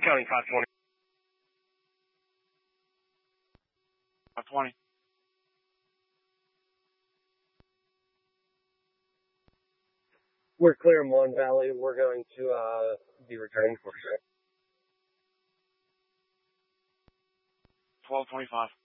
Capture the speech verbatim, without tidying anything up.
Counting five twenty. five twenty. We're clear, Mon Valley. We're going to uh, be returning for sure. twelve twenty-five.